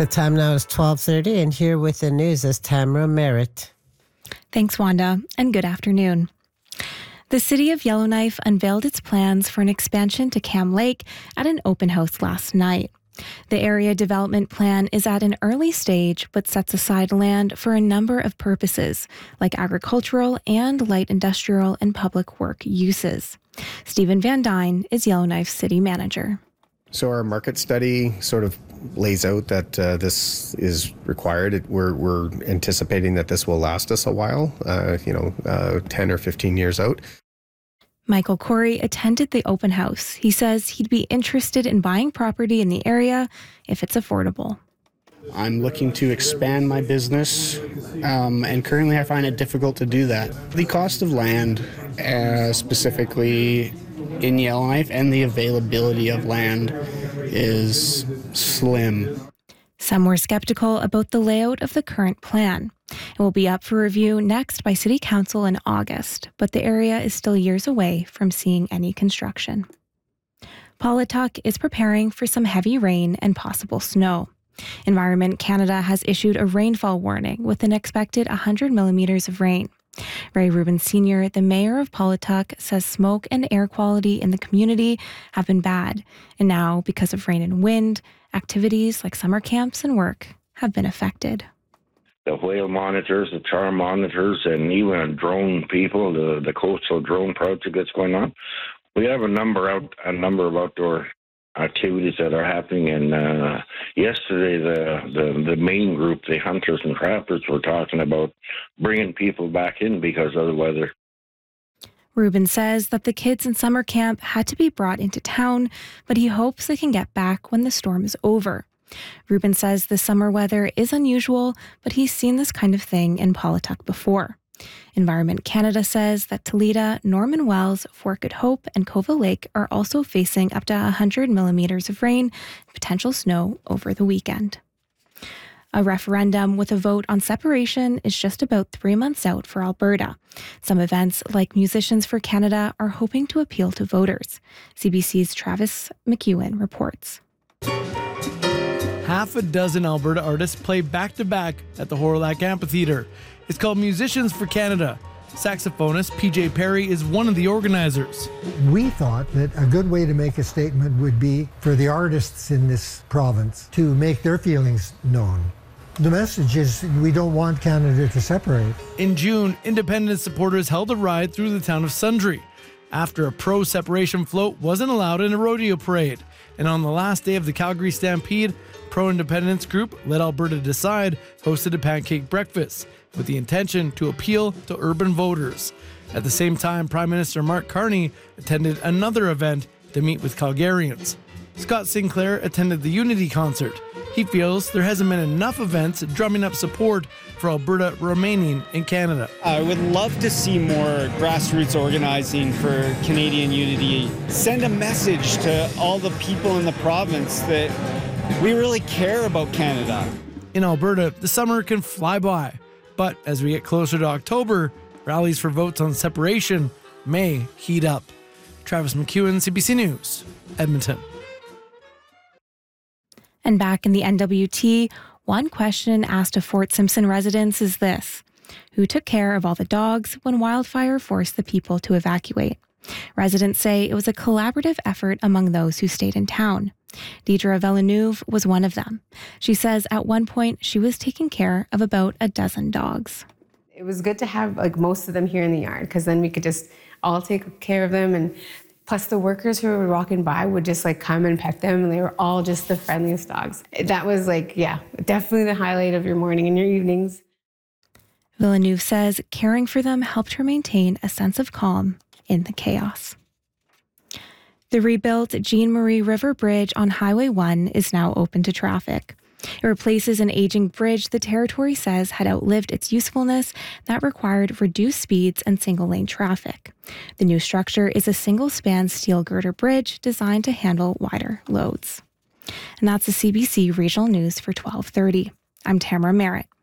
The time now is 12:30, and here with the news is Tamara Merritt. Thanks, Wanda, and good afternoon. The city of Yellowknife unveiled its plans for an expansion to Cam Lake at an open house last night. The area development plan is at an early stage, but sets aside land for a number of purposes, like agricultural and light industrial and public work uses. Stephen Van Dyne is Yellowknife's city manager. So our market study sort of lays out that this is required. We're anticipating that this will last us a while, 10 or 15 years out. Michael Corey attended the open house. He says he'd be interested in buying property in the area if it's affordable. I'm looking to expand my business, and currently I find it difficult to do that. The cost of land, specifically in Yellowknife, and the availability of land is slim. Some were skeptical about the layout of the current plan. It will be up for review next by City Council in August, but the area is still years away from seeing any construction. Paulatuck is preparing for some heavy rain and possible snow. Environment Canada has issued a rainfall warning with an expected 100 millimeters of rain. Ray Rubin Sr., the mayor of Paulatuck, says smoke and air quality in the community have been bad, and now, because of rain and wind, activities like summer camps and work have been affected. The whale monitors, the char monitors, and even drone people, the coastal drone project that's going on. We have a number of outdoor activities that are happening. And yesterday, the main group, the hunters and trappers, were talking about bringing people back in because of the weather. Rubin says that the kids in summer camp had to be brought into town, but he hopes they can get back when the storm is over. Rubin says the summer weather is unusual, but he's seen this kind of thing in Paulatuck before. Environment Canada says that Toledo, Norman Wells, Fort Good Hope, and Cova Lake are also facing up to 100 millimeters of rain and potential snow over the weekend. A referendum with a vote on separation is just about 3 months out for Alberta. Some events, like Musicians for Canada, are hoping to appeal to voters. CBC's Travis McEwen reports. Half a dozen Alberta artists play back-to-back at the Hawrelak Amphitheatre. It's called Musicians for Canada. Saxophonist PJ Perry is one of the organizers. We thought that a good way to make a statement would be for the artists in this province to make their feelings known. The message is we don't want Canada to separate. In June, independence supporters held a ride through the town of Sundre after a pro-separation float wasn't allowed in a rodeo parade. And on the last day of the Calgary Stampede, pro-independence group Let Alberta Decide hosted a pancake breakfast with the intention to appeal to urban voters. At the same time, Prime Minister Mark Carney attended another event to meet with Calgarians. Scott Sinclair attended the Unity concert. He feels there hasn't been enough events drumming up support for Alberta remaining in Canada. I would love to see more grassroots organizing for Canadian unity. Send a message to all the people in the province that we really care about Canada. In Alberta, the summer can fly by, but as we get closer to October, rallies for votes on separation may heat up. Travis McEwen, CBC News, Edmonton. And back in the NWT, one question asked of Fort Simpson residents is this: who took care of all the dogs when wildfire forced the people to evacuate? Residents say it was a collaborative effort among those who stayed in town. Deidre Villeneuve was one of them. She says at one point she was taking care of about a dozen dogs. It was good to have most of them here in the yard, because then we could just all take care of them, and plus the workers who were walking by would just come and pet them, and they were all just the friendliest dogs. That was definitely the highlight of your morning and your evenings. Villeneuve says caring for them helped her maintain a sense of calm in the chaos. The rebuilt Jean Marie River Bridge on Highway 1 is now open to traffic. It replaces an aging bridge the Territory says had outlived its usefulness that required reduced speeds and single-lane traffic. The new structure is a single-span steel girder bridge designed to handle wider loads. And that's the CBC Regional News for 12:30. I'm Tamara Merritt.